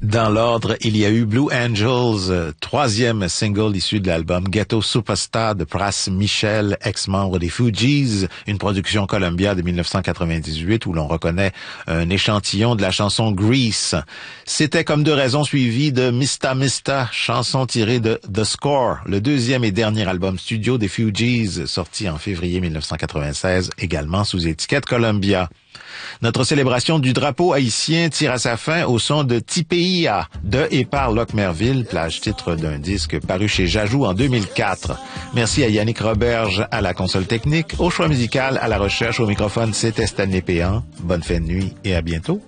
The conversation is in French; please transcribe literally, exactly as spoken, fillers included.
Dans l'ordre, il y a eu Blue Angels, euh, troisième single issu de l'album Ghetto Superstar de Pras Michel, ex-membre des Fugees, une production Columbia de dix-neuf cent quatre-vingt-dix-huit où l'on reconnaît un échantillon de la chanson Grease. C'était Comme deux raisons suivi de Mista Mista, chanson tirée de The Score, le deuxième et dernier album studio des Fugees, sorti en février dix-neuf cent quatre-vingt-seize, également sous étiquette Columbia. Notre célébration du drapeau haïtien tire à sa fin au son de Tipeia de et par Locke Merville, plage titre d'un disque paru chez Jajou en deux mille quatre. Merci à Yannick Roberge à la console technique, au choix musical, à la recherche, au microphone, c'était Stanley Péan. Bonne fin de nuit et à bientôt.